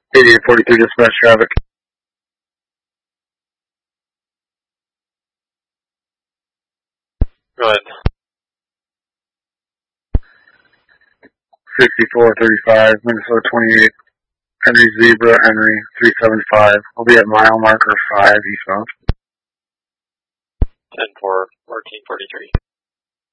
8842 dispatch traffic. Go ahead. 6435, Minnesota 28, Henry Zebra, Henry 375. We'll be at mile marker 5 eastbound. 10-4, 1443.